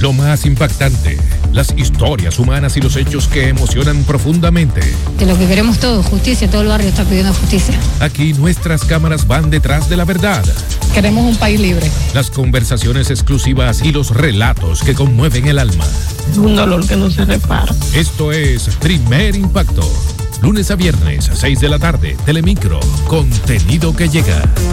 Lo más impactante, las historias humanas y los hechos que emocionan profundamente. De lo que queremos todos, justicia, todo el barrio está pidiendo justicia. Aquí nuestras cámaras van detrás de la verdad. Queremos un país libre. Las conversaciones exclusivas y los relatos que conmueven el alma. Es un dolor que no se repara. Esto es Primer Impacto. Lunes a viernes, 6 de la tarde, Telemicro. Contenido que llega.